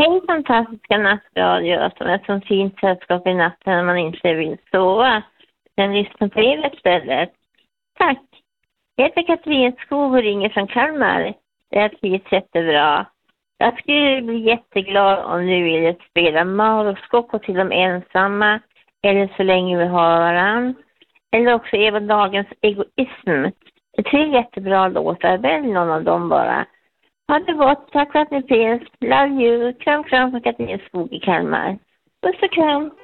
Hej fantastiska nattradio som är ett sånt fint sällskap i natten när man inte vill sova. Den lyssnar på er istället. Tack. Jag heter Katrin Skog och ringer från Kalmar. Det är trivs jättebra. Jag skulle bli jätteglad om du ville spela Mauroskop till de ensamma eller Så länge vi har varann. Eller också Eva Dagens Egoism. Det är 3 jättebra låtar. Välj någon av dem bara. Ha det gott. Tack för att ni finns. Love you. Kram, kram från Katrin Skog i Kalmar. Puss och kram.